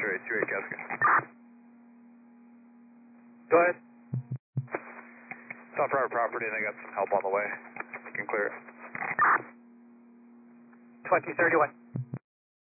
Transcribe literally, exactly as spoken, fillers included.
X-ray, two eight Casca. Go ahead. It's on private property and I got some help on the way. You can clear it. twenty thirty-one.